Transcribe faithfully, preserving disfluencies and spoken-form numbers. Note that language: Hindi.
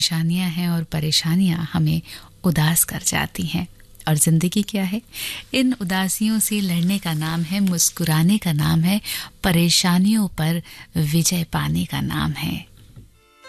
परेशानियां हैं और परेशानियां हमें उदास कर जाती हैं। और जिंदगी क्या है? इन उदासियों से लड़ने का नाम है, मुस्कुराने का नाम है, परेशानियों पर विजय पाने का नाम है।